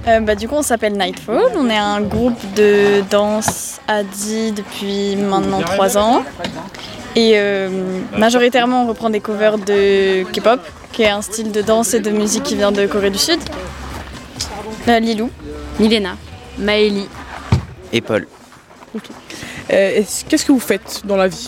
Du coup, on s'appelle Nightfall. On est un groupe de danse Adi depuis maintenant 3 ans. Et majoritairement, on reprend des covers de K-pop, qui est un style de danse et de musique qui vient de Corée du Sud. Lilou. Milena. Maëlie. Et Paul. Okay. Qu'est-ce que vous faites dans la vie ?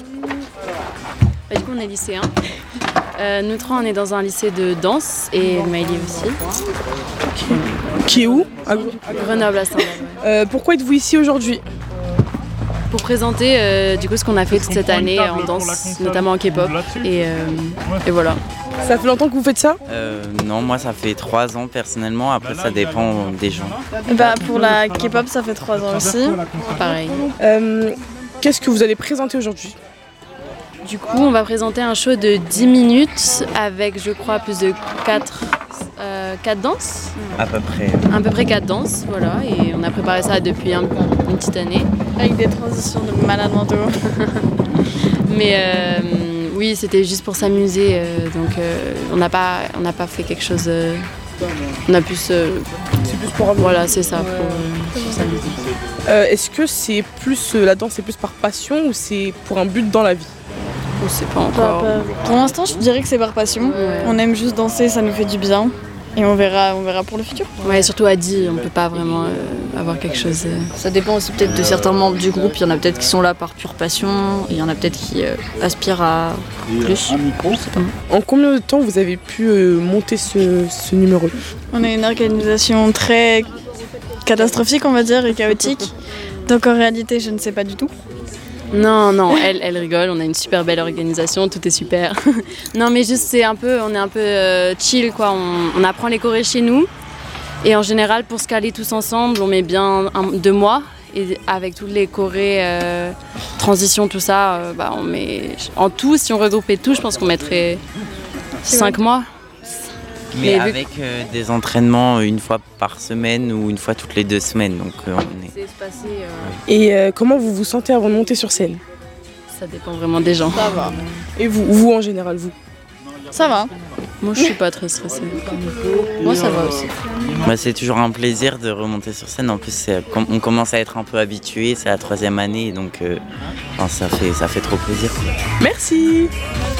Du coup, on est lycéens. Nous trois, on est dans un lycée de danse et Maëlie aussi. Okay. Qui est où ? À Grenoble, à Saint-Lô. Pourquoi êtes-vous ici aujourd'hui ? Pour présenter du coup ce qu'on a fait toute cette année en danse, notamment en K-pop. Et voilà. Ça fait longtemps que vous faites ça ? Non, moi ça fait 3 ans personnellement, après ça dépend des gens. Pour la K-pop, ça fait 3 ans aussi. Pareil. Qu'est-ce que vous allez présenter aujourd'hui ? Du coup, on va présenter un show de 10 minutes avec, je crois, plus de 4 danses. À peu près. À peu près 4 danses, voilà. Et on a préparé ça depuis une petite année. Avec des transitions de malades mentaux. Mais oui, c'était juste pour s'amuser. Donc on n'a pas fait quelque chose... on a plus... c'est plus pour avoir... Voilà, c'est ça, pour s'amuser. Est-ce que c'est plus la danse, c'est plus par passion ou c'est pour un but dans la vie ? On sait pas encore. Pour l'instant, je dirais que c'est par passion. Ouais. On aime juste danser, ça nous fait du bien. Et on verra pour le futur. Ouais, surtout Adi, on peut pas vraiment avoir quelque chose. Ça dépend aussi peut-être de certains membres du groupe. Il y en a peut-être qui sont là par pure passion. Il y en a peut-être qui aspirent à plus. En combien de temps vous avez pu monter ce numéro ? On a une organisation très catastrophique, on va dire, et chaotique. Donc en réalité, je ne sais pas du tout. Non, elle rigole, on a une super belle organisation, tout est super. Non mais juste on est un peu chill quoi, on apprend les chorés chez nous et en général pour se caler tous ensemble on met bien 2 mois et avec toutes les chorés, transitions, tout ça, on met en tout, si on regroupait tout je pense qu'on mettrait 5 mois. Mais avec des entraînements une fois par semaine ou une fois toutes les 2 semaines. Donc, c'est espacé. Et comment vous vous sentez avant de monter sur scène ? Ça dépend vraiment des gens. Ça va. Et vous en général, vous ? Ça va. Moi je suis pas très stressée. Moi ça va aussi. C'est toujours un plaisir de remonter sur scène. En plus on commence à être un peu habitué, c'est la 3e année donc ça fait trop plaisir. Merci.